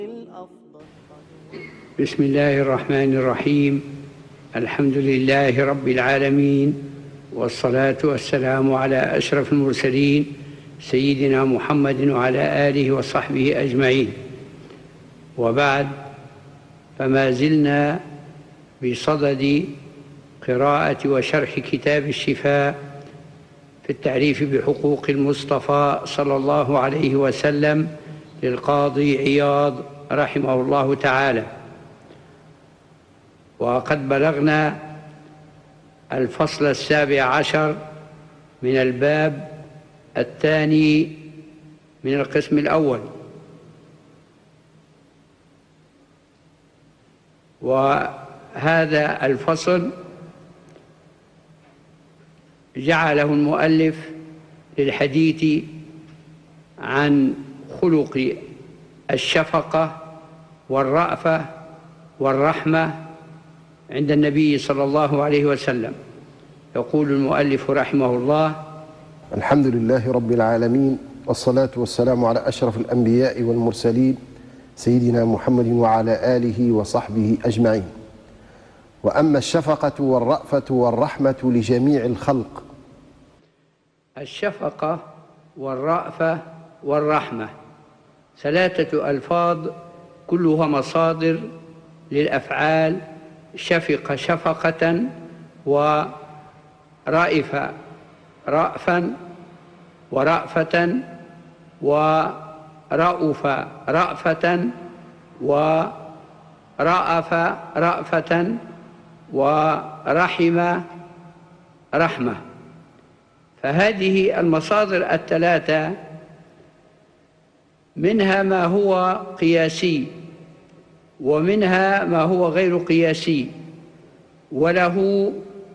بسم الله الرحمن الرحيم. الحمد لله رب العالمين، والصلاة والسلام على أشرف المرسلين سيدنا محمد وعلى آله وصحبه أجمعين. وبعد، فما زلنا بصدد قراءة وشرح كتاب الشفاء في التعريف بحقوق المصطفى صلى الله عليه وسلم للقاضي عياض رحمه الله تعالى. وقد بلغنا الفصل 17 من الباب الثاني من القسم الأول، وهذا الفصل جعله المؤلف للحديث عن خلق الشفقة والرأفة والرحمة عند النبي صلى الله عليه وسلم. يقول المؤلف رحمه الله: الحمد لله رب العالمين، والصلاة والسلام على أشرف الأنبياء والمرسلين سيدنا محمد وعلى آله وصحبه أجمعين. وأما الشفقة والرأفة والرحمة لجميع الخلق. الشفقة والرأفة والرحمة 3 ألفاظ كلها مصادر للأفعال شفق شفقة، ورأف رأفا، ورأفة، ورأف رأفة، ورأف رأفة، ورحم رحمة. فهذه المصادر ال3 منها ما هو قياسي، ومنها ما هو غير قياسي، وله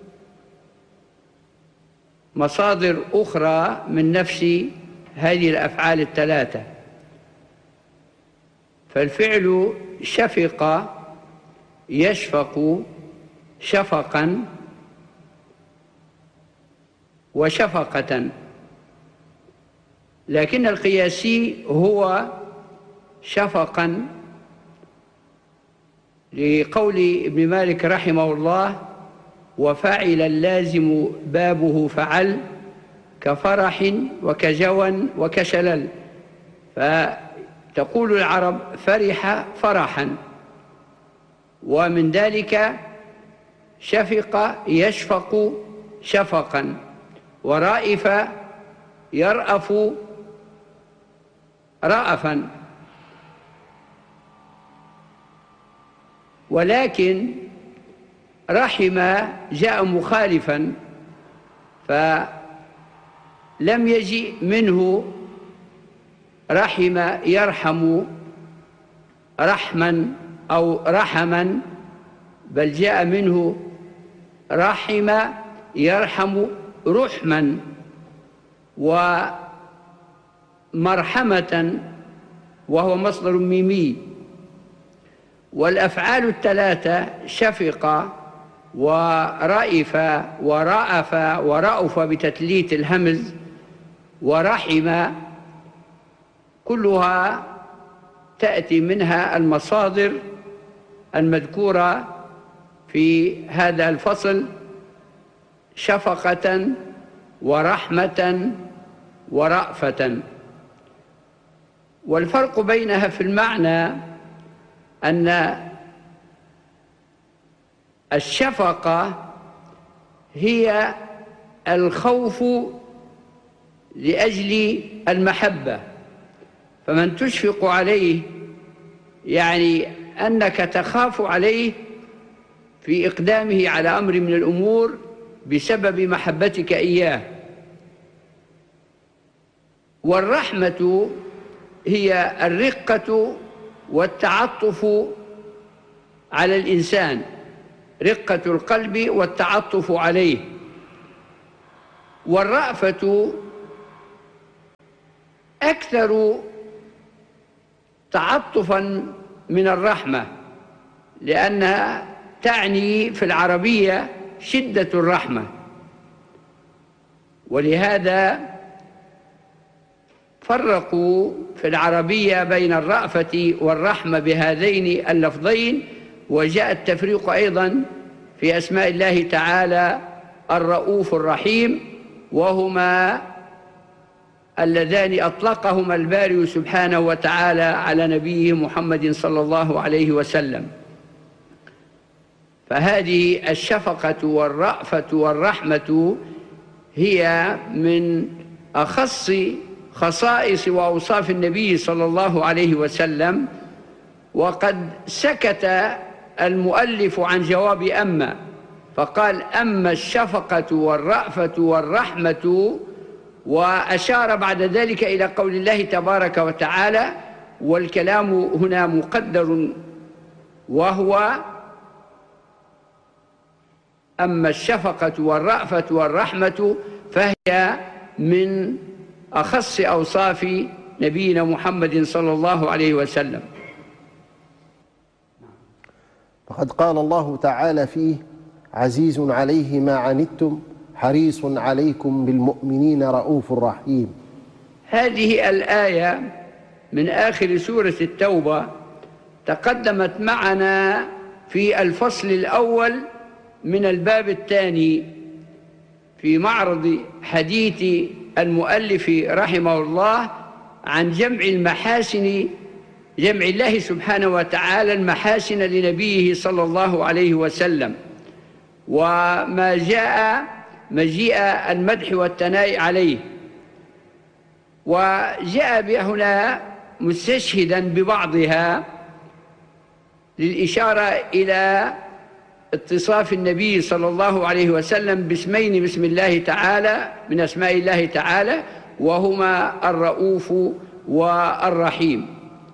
مصادر أخرى من نفس هذه الأفعال ال3. فالفعل شفق يشفق شفقا وشفقة، لكن القياسي هو شفقا، لقول ابن مالك رحمه الله: وفاعل اللازم بابه فعل، كفرح وكجوى وكشلل. فتقول العرب: فرح فرحا، ومن ذلك شفق يشفق شفقا، ورائف يرأف رأفا. ولكن رحم جاء مخالفا، فلم يجئ منه رحم يرحم رحما أو رحما، بل جاء منه رحم يرحم رحما ومرحمة، وهو مصدر ميمي. والأفعال ال3 شفق ورأف ورأف ورأف بتثليث الهمز ورحم، كلها تأتي منها المصادر المذكورة في هذا الفصل: شفقة ورحمة ورأفة. والفرق بينها في المعنى أن الشفقة هي الخوف لأجل المحبة، فمن تشفق عليه يعني أنك تخاف عليه في إقدامه على أمر من الأمور بسبب محبتك إياه. والرحمة هي الرقة والتعطف على الإنسان، رقة القلب والتعطف عليه. والرأفة أكثر تعطفا من الرحمة، لأنها تعني في العربية شدة الرحمة، ولهذا فرقوا في العربية بين الرأفة والرحمة بهذين اللفظين، وجاء التفريق أيضا في أسماء الله تعالى الرؤوف الرحيم، وهما اللذان أطلقهما الباري سبحانه وتعالى على نبيه محمد صلى الله عليه وسلم. فهذه الشفقة والرأفة والرحمة هي من أخص خصائص وأوصاف النبي صلى الله عليه وسلم. وقد سكت المؤلف عن جواب أما، فقال أما الشفقة والرأفة والرحمة، وأشار بعد ذلك إلى قول الله تبارك وتعالى، والكلام هنا مقدر، وهو أما الشفقة والرأفة والرحمة فهي من أخص أوصاف نبينا محمد صلى الله عليه وسلم. فقد قال الله تعالى فيه: عزيز عليه ما عنتم حريص عليكم بالمؤمنين رؤوف رحيم. هذه الآية من آخر سورة التوبة تقدمت معنا في الفصل الأول من الباب الثاني في معرض حديث المؤلف رحمه الله عن جمع المحاسن، جمع الله سبحانه وتعالى المحاسن لنبيه صلى الله عليه وسلم، وما جاء مجيء المدح والثناء عليه. وجاء هنا مستشهدا ببعضها للإشارة إلى اتصاف النبي صلى الله عليه وسلم باسمين باسم الله تعالى من أسماء الله تعالى، وهما الرؤوف والرحيم.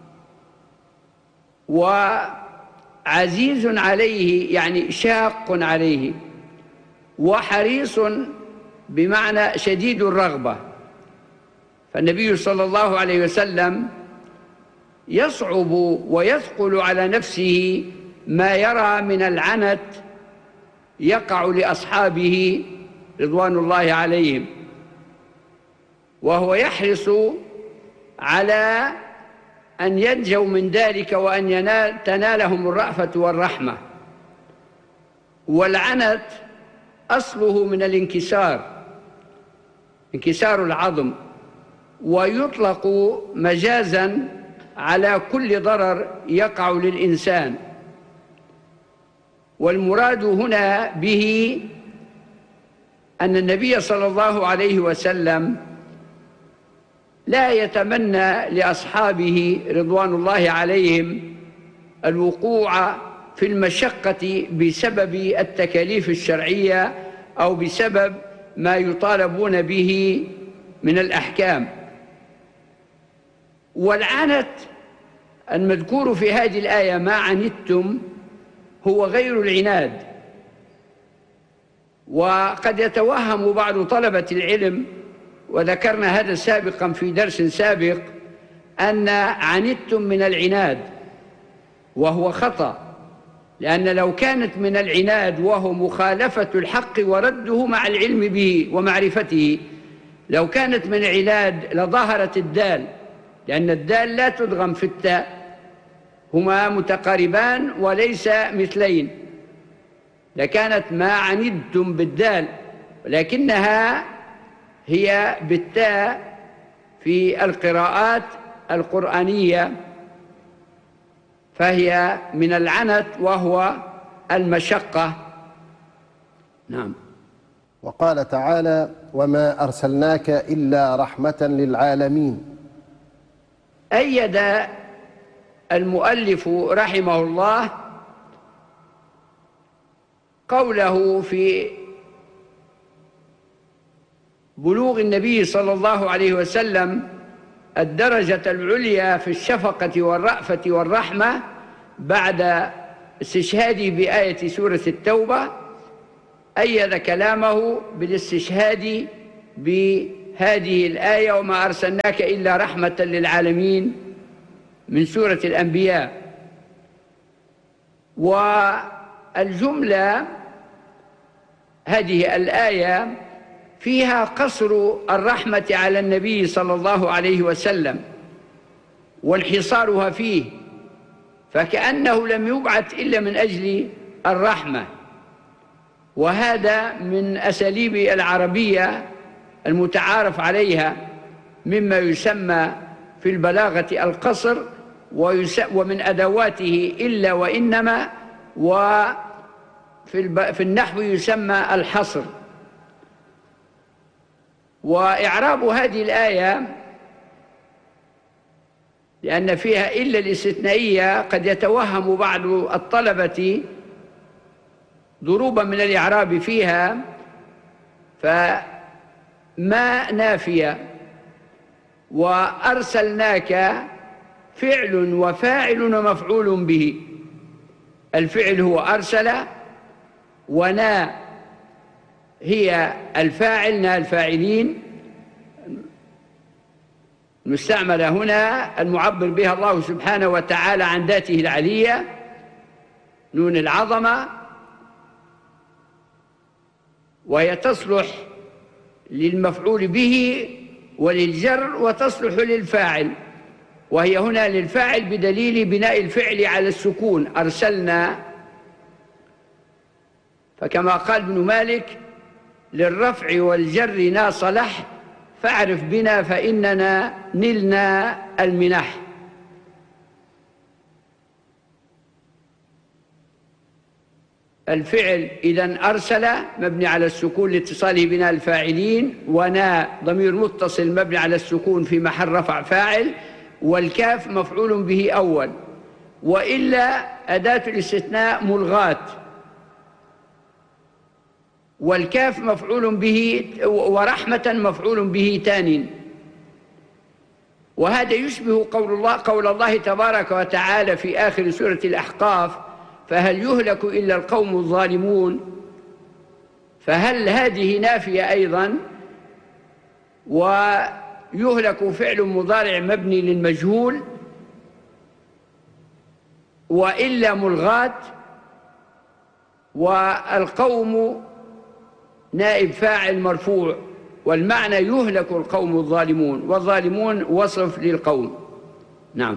وعزيز عليه يعني شاق عليه، وحريص بمعنى شديد الرغبة. فالنبي صلى الله عليه وسلم يصعب ويثقل على نفسه ما يرى من العنت يقع لأصحابه رضوان الله عليهم، وهو يحرص على أن ينجوا من ذلك وأن تنالهم الرأفة والرحمة. والعنت أصله من الانكسار، انكسار العظم، ويطلق مجازا على كل ضرر يقع للإنسان. والمراد هنا به أن النبي صلى الله عليه وسلم لا يتمنى لأصحابه رضوان الله عليهم الوقوع في المشقة بسبب التكاليف الشرعية أو بسبب ما يطالبون به من الأحكام. والعنت المذكور في هذه الآية ما عنتم هو غير العناد. وقد يتوهم بعض طلبة العلم، وذكرنا هذا سابقا في درس سابق، أن عنتم من العناد، وهو خطأ، لأن لو كانت من العناد وهو مخالفة الحق ورده مع العلم به ومعرفته، لو كانت من العناد لظهرت الدال، لأن الدال لا تدغم في التاء، هما متقاربان وليس مثلين، لكانت ما عنتم بالدال، ولكنها هي بالتاء في القراءات القرآنية، فهي من العنت وهو المشقة. نعم. وقال تعالى: وما أرسلناك إلا رحمة للعالمين. أيد المؤلف رحمه الله قوله في بلوغ النبي صلى الله عليه وسلم الدرجة العليا في الشفقة والرأفة والرحمة بعد استشهاده بآية سورة التوبة. أيد كلامه بالاستشهاد بهذه الآية: وما أرسلناك إلا رحمة للعالمين من سورة الأنبياء. والجملة هذه الآية فيها قصر الرحمة على النبي صلى الله عليه وسلم وانحصارها فيه، فكأنه لم يبعث إلا من أجل الرحمة. وهذا من أساليب العربية المتعارف عليها، مما يسمى في البلاغة القصر، ومن أدواته إلا وإنما، وفي النحو يسمى الحصر. وإعراب هذه الآية لأن فيها إلا الاستثنائية قد يتوهم بعض الطلبة ضروبا من الإعراب فيها، فما نافية، وأرسلناك فعل وفاعل ومفعول به. الفعل هو أرسل، ونا هي الفاعل، نا الفاعلين مستعملة هنا المعبر بها الله سبحانه وتعالى عن ذاته العلية، نون العظمة، وهي تصلح للمفعول به وللجر، وتصلح للفاعل، وهي هنا للفاعل بدليل بناء الفعل على السكون، أرسلنا. فكما قال ابن مالك: للرفع والجر نا صلح، فاعرف بنا فإننا نلنا المنح. الفعل إذن أرسل مبني على السكون لاتصاله بنا الفاعلين، ونا ضمير متصل مبني على السكون في محل رفع فاعل، والكاف مفعول به أول، وإلا أداة الاستثناء ملغاة، والكاف مفعول به، ورحمة مفعول به تانٍ. وهذا يشبه قول الله تبارك وتعالى في آخر سورة الأحقاف: فهل يهلك إلا القوم الظالمون. فهل هذه نافية أيضا، ويهلك فعل مضارع مبني للمجهول، وإلا ملغاة، والقوم نائب فاعل مرفوع، والمعنى يهلك القوم الظالمون، والظالمون وصف للقوم. نعم.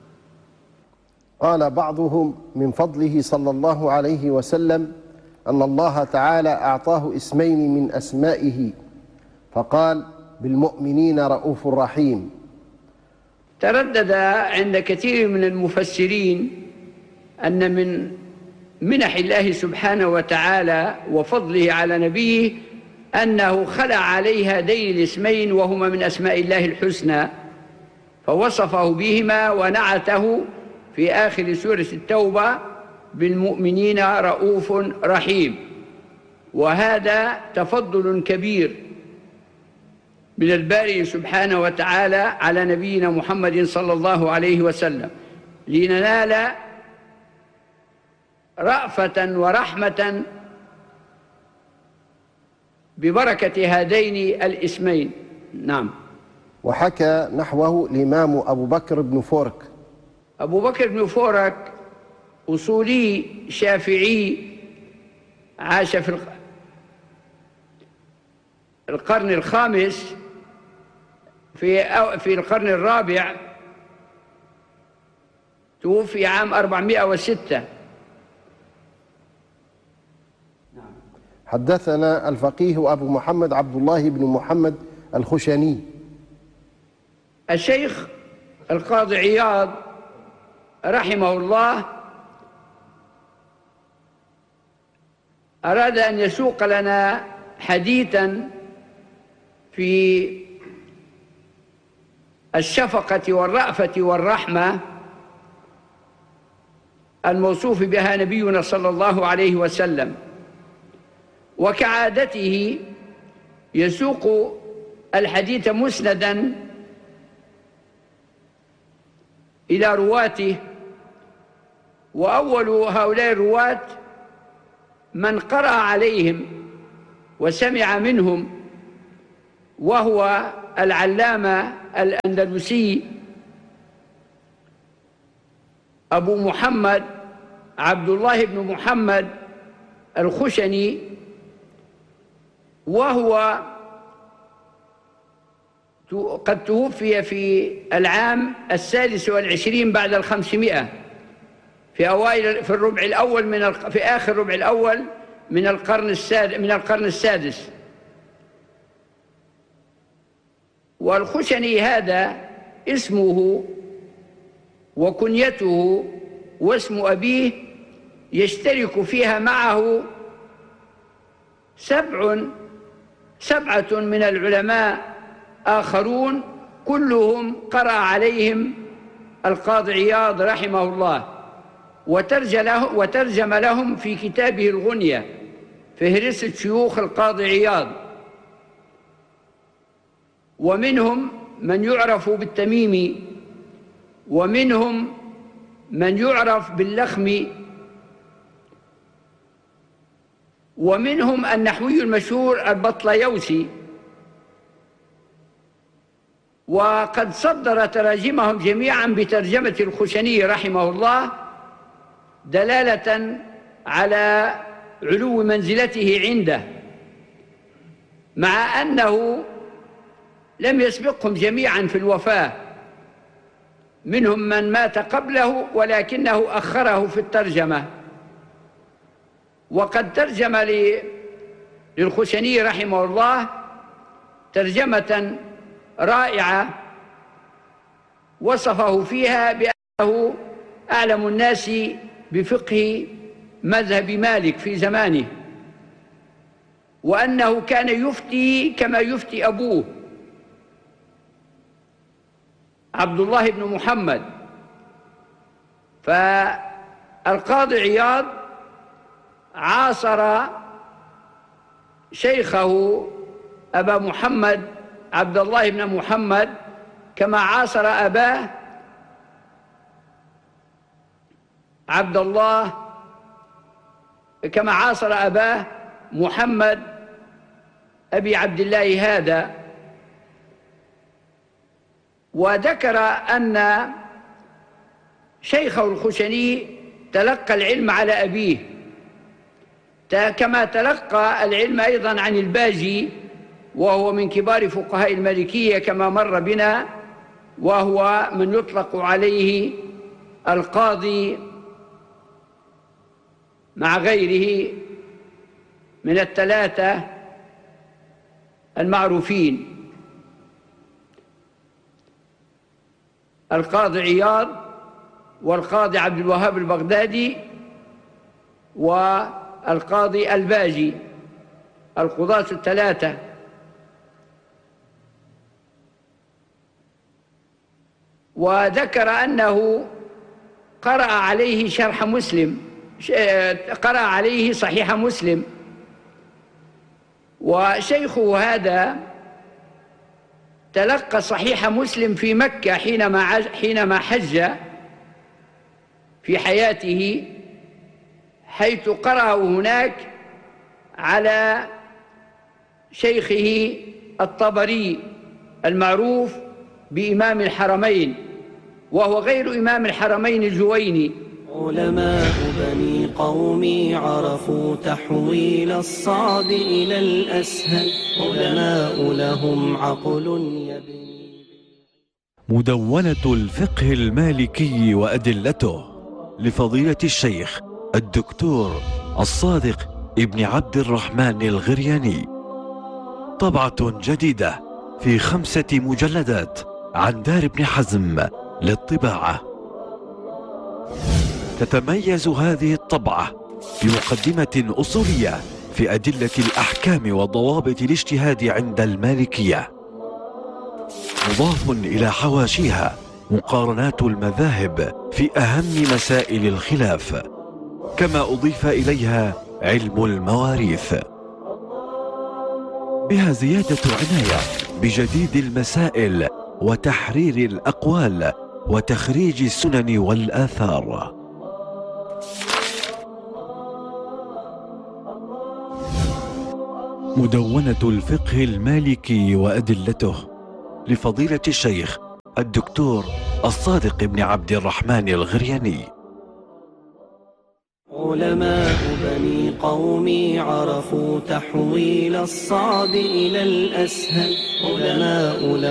قال بعضهم: من فضله صلى الله عليه وسلم أن الله تعالى أعطاه اسمين من أسمائه، فقال: بالمؤمنين رؤوف رحيم. تردد عند كثير من المفسرين أن من منح الله سبحانه وتعالى وفضله على نبيه أنه خلع عليه هذين الاسمين، وهما من أسماء الله الحسنى، فوصفه بهما ونعته في آخر سورة التوبة: بالمؤمنين رؤوف رحيم. وهذا تفضل كبير من الباري سبحانه وتعالى على نبينا محمد صلى الله عليه وسلم، لننال رأفة ورحمة ببركة هذين الاسمين. نعم. وحكى نحوه الإمام أبو بكر بن فورك. أبو بكر بن فورك أصولي شافعي، عاش في القرن الخامس، في القرن الرابع، توفي عام 406. حدثنا الفقيه أبو محمد عبد الله بن محمد الخشني. الشيخ القاضي عياض رحمه الله أراد أن يسوق لنا حديثا في الشفقة والرأفة والرحمة الموصوف بها نبينا صلى الله عليه وسلم. وكعادته يسوق الحديث مسندا إلى رواته، وأول هؤلاء الرواة من قرأ عليهم وسمع منهم، وهو العلامة الأندلسي أبو محمد عبد الله بن محمد الخشني، وهو قد توفي في العام 26 بعد 500 في الربع الأول في آخر الربع الأول من القرن السادس. والخشني هذا اسمه وكنيته واسم أبيه يشترك فيها معه سبعة من العلماء آخرون، كلهم قرأ عليهم القاضي عياض رحمه الله، وترجم لهم في كتابه الغنية فهرست شيوخ القاضي عياض. ومنهم من يعرف بالتميمي، ومنهم من يعرف باللخمي، ومنهم النحوي المشهور البطليوسي. وقد صدر تراجمهم جميعا بترجمة الخشني رحمه الله، دلالة على علو منزلته عنده، مع أنه لم يسبقهم جميعا في الوفاة، منهم من مات قبله ولكنه أخره في الترجمة. وقد ترجم للخشني رحمه الله ترجمة رائعة وصفه فيها بأنه أعلم الناس بفقه مذهب مالك في زمانه، وأنه كان يفتي كما يفتي أبوه عبد الله بن محمد. فالقاضي عياض عاصر شيخه أبا محمد عبد الله بن محمد كما عاصر أباه عبد الله، كما عاصر أباه محمد أبي عبد الله هذا. وذكر أن شيخه الخشني تلقى العلم على أبيه، كما تلقى العلم أيضا عن الباجي، وهو من كبار فقهاء المالكية كما مر بنا، وهو من يطلق عليه القاضي مع غيره من الثلاثة المعروفين، القاضي عياض والقاضي عبد الوهاب البغدادي والقاضي الباجي، القضاة الثلاثة. وذكر أنه قرأ عليه شرح مسلم، قرأ عليه صحيح مسلم. وشيخه هذا تلقى صحيح مسلم في مكة حينما حج في حياته، حيث قرأه هناك على شيخه الطبري المعروف بإمام الحرمين، وهو غير إمام الحرمين الجويني. علماء بني قومي عرفوا تحويل الصعب إلى الأسهل، علماء لهم عقل يبني. مدونة الفقه المالكي وأدلته لفضيلة الشيخ الدكتور الصادق ابن عبد الرحمن الغرياني، طبعة جديدة في 5 مجلدات عن دار ابن حزم للطباعة. تتميز هذه الطبعة بمقدمة أصولية في أدلة الأحكام وضوابط الاجتهاد عند المالكية، مضاف إلى حواشيها مقارنات المذاهب في أهم مسائل الخلاف، كما أضيف إليها علم المواريث. بها زيادة عناية بجديد المسائل وتحرير الأقوال وتخريج السنن والآثار. مدونة الفقه المالكي وأدلته لفضيلة الشيخ الدكتور الصادق بن عبد الرحمن الغرياني. علماء بني قومي عرفوا تحويل الصعب إلى الأسهل، علماء